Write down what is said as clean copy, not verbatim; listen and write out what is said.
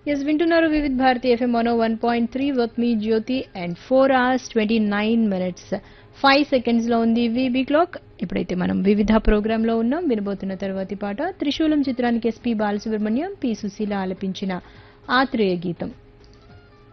Yes వింటున్నారు Vividh Bharati FM 101.3 with me Jyothi and 4 hours 29 minutes 5 seconds లో ఉంది వీబీ క్లాక్. ఇప్పుడైతే మనం వివిధ ప్రోగ్రామ్ లో ఉన్నాం. వినబోతున్న తర్వాతి పాట త్రిశూలం చిత్రానికి ఎస్పి బాలసుబ్రహ్మణ్యం పి సుశీల ఆలపించిన ఆత్రేయ గీతం.